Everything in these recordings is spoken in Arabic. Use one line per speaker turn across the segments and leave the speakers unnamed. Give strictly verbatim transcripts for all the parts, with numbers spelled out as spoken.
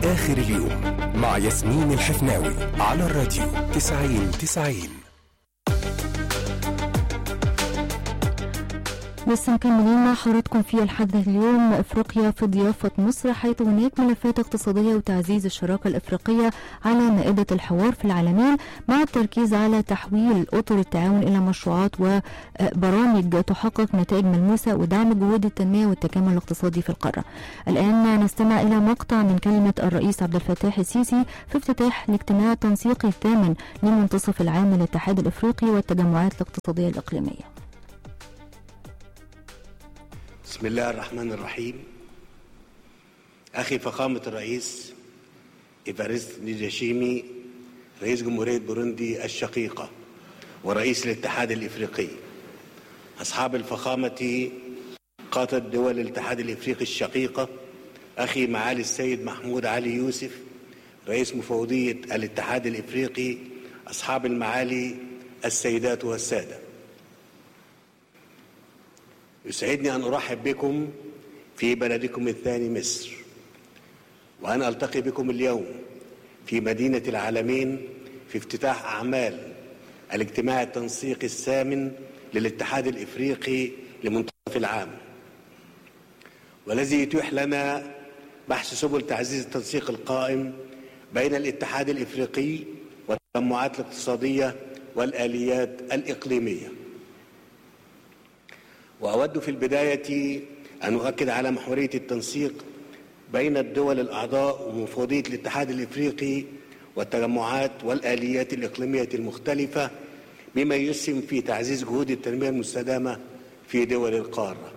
آخر اليوم مع ياسمين الحفناوي على الراديو تسعين تسعين.
لسه مكملين مع حضراتكم في الحدث اليوم. افريقيا في ضيافة مصر، حيث هناك ملفات اقتصادية وتعزيز الشراكة الافريقية على مائدة الحوار في العالمين، مع التركيز على تحويل اطر التعاون الى مشروعات وبرامج تحقق نتائج ملموسة ودعم جهود التنمية والتكامل الاقتصادي في القارة. الآن نستمع الى مقطع من كلمة الرئيس عبد الفتاح السيسي في افتتاح الاجتماع التنسيقي الثامن لمنتصف العام للاتحاد الافريقي والتجمعات الاقتصادية الاقليمية.
بسم الله الرحمن الرحيم. أخي فخامة الرئيس إيفارست نيجاشيمي، رئيس جمهورية بوروندي الشقيقة ورئيس الاتحاد الإفريقي، أصحاب الفخامة قادة دول الاتحاد الإفريقي الشقيقة، أخي معالي السيد محمود علي يوسف رئيس مفوضية الاتحاد الإفريقي، أصحاب المعالي السيدات والسادة، يسعدني أن أرحب بكم في بلدكم الثاني مصر، وأن ألتقي بكم اليوم في مدينة العالمين في افتتاح أعمال الاجتماع التنسيقي الثامن للاتحاد الإفريقي لمنتصف العام، والذي يتيح لنا بحث سبل تعزيز التنسيق القائم بين الاتحاد الإفريقي والتجمعات الاقتصادية والآليات الإقليمية. وأود في البداية أن أؤكد على محورية التنسيق بين الدول الأعضاء ومفوضية الاتحاد الإفريقي والتجمعات والآليات الإقليمية المختلفة، بما يسهم في تعزيز جهود التنمية المستدامة في دول القارة.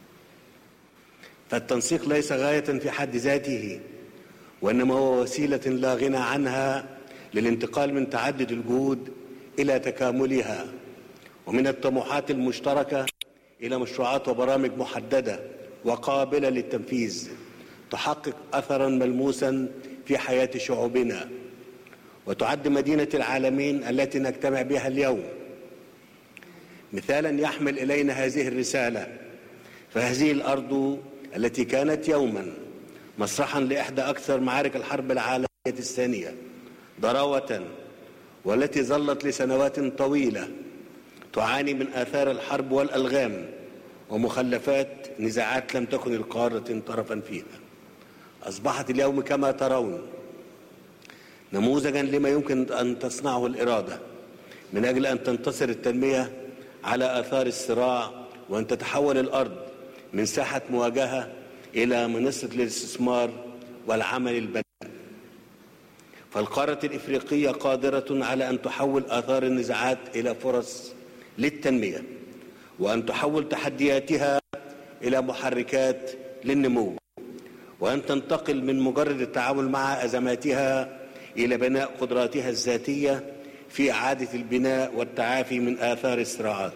فالتنسيق ليس غاية في حد ذاته، وإنما هو وسيلة لا غنى عنها للانتقال من تعدد الجهود إلى تكاملها، ومن الطموحات المشتركة إلى مشروعات وبرامج محددة وقابلة للتنفيذ تحقق أثرا ملموسا في حياة شعوبنا. وتعد مدينة العالمين التي نجتمع بها اليوم مثالا يحمل إلينا هذه الرسالة، فهذه الأرض التي كانت يوما مسرحا لإحدى أكثر معارك الحرب العالمية الثانية ضراوة، والتي ظلت لسنوات طويلة تعاني من آثار الحرب والألغام ومخلفات نزاعات لم تكن القارة طرفا فيها، أصبحت اليوم كما ترون نموذجا لما يمكن أن تصنعه الإرادة من أجل أن تنتصر التنمية على آثار الصراع، وأن تتحول الأرض من ساحة مواجهة إلى منصة للاستثمار والعمل البناء. فالقارة الإفريقية قادرة على أن تحول آثار النزاعات إلى فرص للتنمية، وأن تحول تحدياتها إلى محركات للنمو، وأن تنتقل من مجرد التعامل مع أزماتها إلى بناء قدراتها الذاتية في إعادة البناء والتعافي من آثار الصراعات.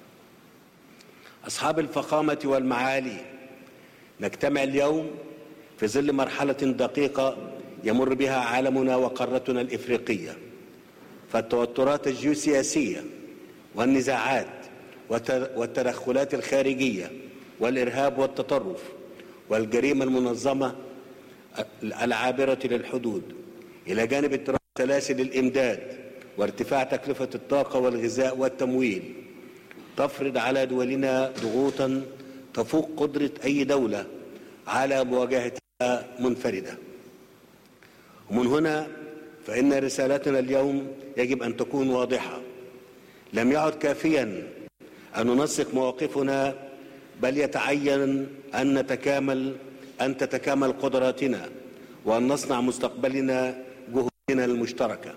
أصحاب الفخامة والمعالي، نجتمع اليوم في ظل مرحلة دقيقة يمر بها عالمنا وقارتنا الإفريقية، فالتوترات الجيوسياسية والنزاعات والتدخلات الخارجية والإرهاب والتطرف والجريمة المنظمة العابرة للحدود، إلى جانب اضطراب سلاسل الإمداد وارتفاع تكلفة الطاقة والغذاء والتمويل، تفرض على دولنا ضغوطا تفوق قدرة أي دولة على مواجهتها منفردة. ومن هنا فإن رسالتنا اليوم يجب أن تكون واضحة. لم يعد كافيا أن ننسق مواقفنا، بل يتعين أن نتكامل أن تتكامل قدراتنا، وأن نصنع مستقبلنا جهودنا المشتركة.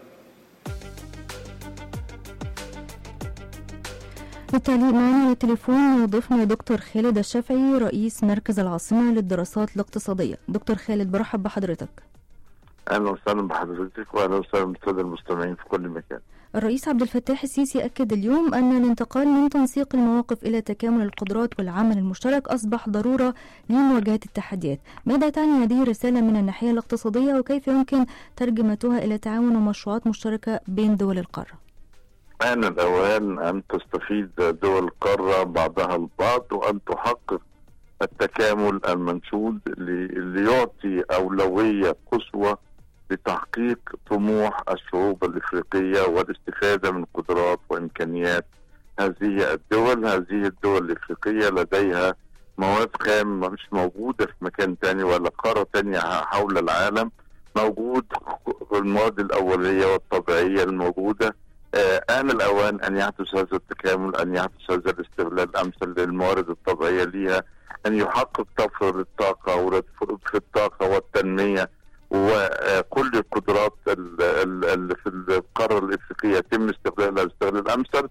بالتالي معنا على التليفون ضيفنا دكتور خالد الشافعي، رئيس مركز العاصمة للدراسات الاقتصادية. دكتور خالد، برحب بحضرتك.
أهلا وسهلا بحضرتك، وأهلا وسهلا بالسادة المستمعين في كل مكان.
الرئيس عبد الفتاح السيسي أكد اليوم أن الانتقال من تنسيق المواقف إلى تكامل القدرات والعمل المشترك أصبح ضرورة لمواجهة التحديات. ماذا تعني هذه الرسالة من الناحية الاقتصادية، وكيف يمكن ترجمتها إلى تعاون ومشروعات مشتركة بين دول القارة؟
آن الأوان أن تستفيد دول القارة بعضها البعض، وأن تحقق التكامل المنشود اللي يعطي أولوية قصوى لتحقيق طموح الشعوب الإفريقية والاستفادة من قدرات وإمكانيات هذه الدول. هذه الدول الإفريقية لديها مواد خام مش موجودة في مكان تاني ولا قارة تانية حول العالم. موجود المواد الأولية والطبيعية الموجودة. آه آن الأوان أن يحدث هذا التكامل، أن يحدث هذا الاستغلال الأمثل للموارد الطبيعية لها، أن يحقق طفر الطاقة في الطاقة والتنمية، وكل القدرات اللي في القارة الإفريقية يتم استغلالها الاستغلال الأمثل.